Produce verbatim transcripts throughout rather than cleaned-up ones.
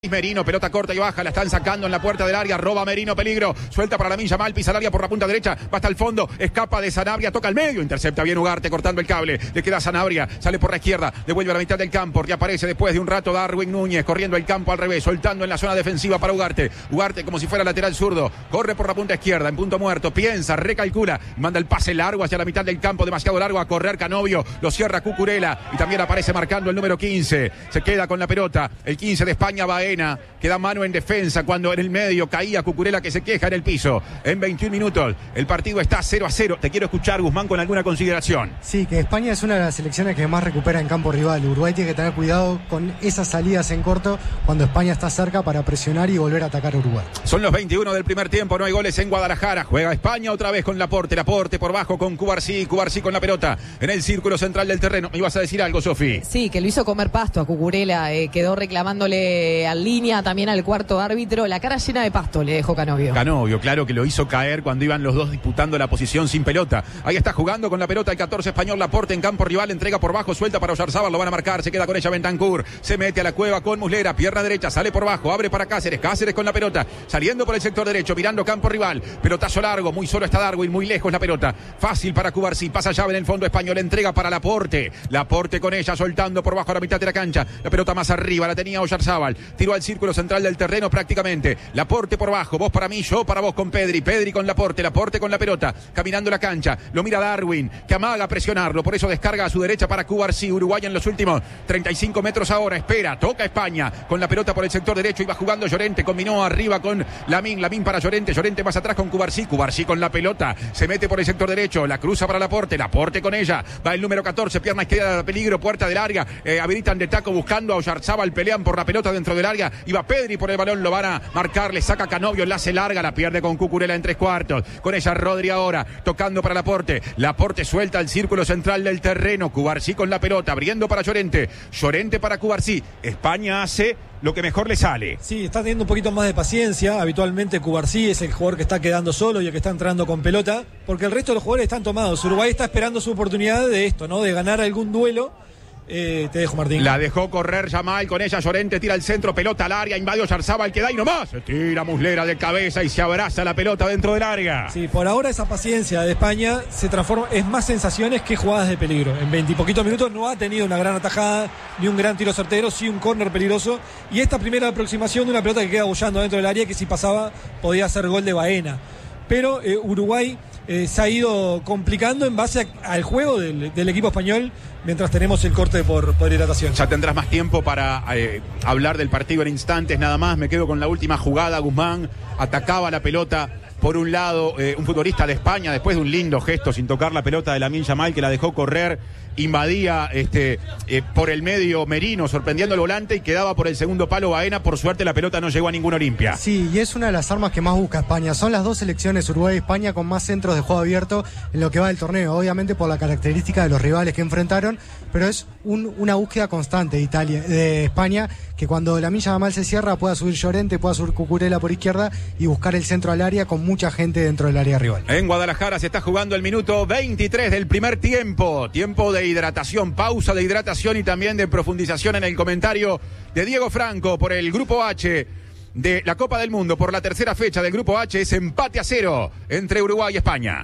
Merino, pelota corta y baja, la están sacando en la puerta del área, roba Merino, peligro, suelta para Lamine Yamal, pisa el área por la punta derecha, va hasta el fondo, escapa de Sanabria, toca al medio, intercepta bien Ugarte cortando el cable, le queda Sanabria, sale por la izquierda, devuelve a la mitad del campo, reaparece después de un rato Darwin Núñez, corriendo el campo al revés, soltando en la zona defensiva para Ugarte, Ugarte como si fuera lateral zurdo, corre por la punta izquierda, en punto muerto, piensa, recalcula, manda el pase largo hacia la mitad del campo, demasiado largo a correr Canovio, lo cierra Cucurella y también aparece marcando el número quince, se queda con la pelota, el quince de España, Baena, queda mano en defensa cuando en el medio caía Cucurella que se queja en el piso. En veintiún minutos el partido está cero a cero. Te quiero escuchar, Guzmán, con alguna consideración. Sí, que España es una de las selecciones que más recupera en campo rival. Uruguay tiene que tener cuidado con esas salidas en corto cuando España está cerca para presionar y volver a atacar a Uruguay. Son los veintiuno del primer tiempo, no hay goles en Guadalajara. Juega España otra vez con Laporte, Laporte por bajo con Cubarsí, Cubarsí con la pelota en el círculo central del terreno. ¿Me ibas a decir algo, Sofi? Sí, que lo hizo comer pasto a Cucurella, eh, quedó reclamándole a línea, también al cuarto árbitro, la cara llena de pasto le dejó Canovio. Canovio, claro que lo hizo caer cuando iban los dos disputando la posición sin pelota. Ahí está jugando con la pelota el catorce español, Laporte en campo rival, entrega por bajo, suelta para Oyarzábal, lo van a marcar, se queda con ella Bentancur, se mete a la cueva con Muslera, pierna derecha, sale por bajo, abre para Cáceres, Cáceres con la pelota, saliendo por el sector derecho, mirando campo rival, pelotazo largo, muy solo está Darwin, muy lejos la pelota, fácil para Cubarsí, pasa llave en el fondo español, entrega para Laporte, Laporte con ella, soltando por bajo a la mitad de la cancha, la pelota más arriba, la tenía Oyarzábal, tiró al círculo central del terreno prácticamente. Laporte por bajo, vos para mí, yo para vos con Pedri, Pedri con Laporte, Laporte con la pelota, caminando la cancha, lo mira Darwin, que amaga a presionarlo, por eso descarga a su derecha para Cubarsí, Uruguay en los últimos treinta y cinco metros ahora, espera, toca España, con la pelota por el sector derecho, iba jugando Llorente, combinó arriba con Lamine, Lamine para Llorente, Llorente más atrás con Cubarsí, Cubarsí con la pelota, se mete por el sector derecho, la cruza para Laporte, Laporte con ella, va el número catorce, pierna izquierda, peligro, puerta del área, eh, habilitan de taco buscando a Oyarzábal, pelean por la pelota dentro del área, iba Pedri por el balón, lo van a marcar, le saca Canovio, enlace larga, la pierde con Cucurella en tres cuartos, con ella Rodri ahora, tocando para Laporte, Laporte suelta el círculo central del terreno, Cubarsí con la pelota, abriendo para Llorente, Llorente para Cubarsí, España hace lo que mejor le sale. Sí, está teniendo un poquito más de paciencia, habitualmente Cubarsí es el jugador que está quedando solo y el que está entrando con pelota, porque el resto de los jugadores están tomados, Uruguay está esperando su oportunidad de esto, ¿no? De ganar algún duelo. Eh, te dejo, Martín. La dejó correr Yamal, con ella Llorente tira el centro, pelota al área, invadió Oyarzábal, queda ahí nomás, se tira Muslera de cabeza y se abraza la pelota dentro del área. Sí, por ahora esa paciencia de España se transforma, es más sensaciones que jugadas de peligro. En veinte y poquitos minutos no ha tenido una gran atajada, ni un gran tiro certero, sí un córner peligroso, y esta primera aproximación de una pelota que queda bullando dentro del área, que si pasaba podía ser gol de Baena. Pero eh, Uruguay eh, se ha ido complicando en base a, al juego del, del equipo español, mientras tenemos el corte por, por hidratación. Ya tendrás más tiempo para eh, hablar del partido en instantes, nada más. Me quedo con la última jugada. Guzmán atacaba la pelota por un lado, eh, un futbolista de España, después de un lindo gesto sin tocar la pelota de Lamine Yamal, que la dejó correr, invadía este, eh, por el medio Merino, sorprendiendo el volante, y quedaba por el segundo palo Baena. Por suerte la pelota no llegó a ningún Olimpia. Sí, y es una de las armas que más busca España. Son las dos selecciones, Uruguay y España, con más centros de juego abierto en lo que va del torneo, obviamente por la característica de los rivales que enfrentaron, pero es un, una búsqueda constante de Italia, de España, que cuando la milla mal se cierra pueda subir Llorente, pueda subir Cucurella por izquierda y buscar el centro al área con mucha gente dentro del área rival. En Guadalajara se está jugando el minuto veintitrés del primer tiempo, tiempo de hidratación, pausa de hidratación y también de profundización en el comentario de Diego Franco por el Grupo H de la Copa del Mundo, por la tercera fecha del Grupo H. Es empate a cero entre Uruguay y España.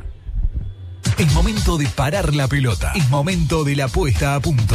Es momento de parar la pelota, es momento de la puesta a punto.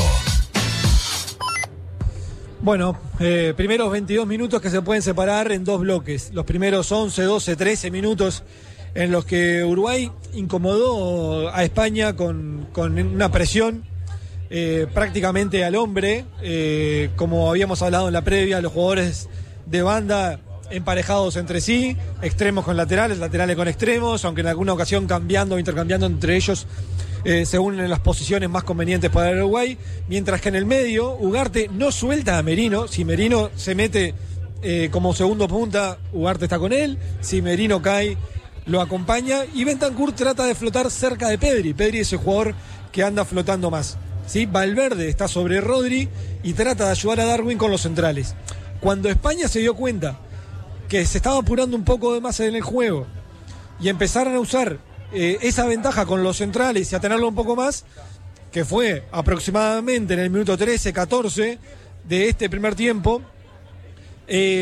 Bueno, eh, primeros veintidós minutos que se pueden separar en dos bloques. Los primeros once, doce, trece minutos en los que Uruguay incomodó a España con, con una presión eh, prácticamente al hombre. Eh, como habíamos hablado en la previa, los jugadores de banda emparejados entre sí, extremos con laterales, laterales con extremos, aunque en alguna ocasión cambiando o intercambiando entre ellos Eh, según en las posiciones más convenientes para el Uruguay, mientras que en el medio Ugarte no suelta a Merino. Si Merino se mete eh, como segundo punta, Ugarte está con él. Si Merino cae, lo acompaña, y Bentancur trata de flotar cerca de Pedri. Pedri es el jugador que anda flotando más, ¿sí? Valverde está sobre Rodri y trata de ayudar a Darwin con los centrales. Cuando España se dio cuenta que se estaba apurando un poco de más en el juego y empezaron a usar Eh, esa ventaja con los centrales y a tenerlo un poco más, que fue aproximadamente en el minuto trece, catorce de este primer tiempo, Eh,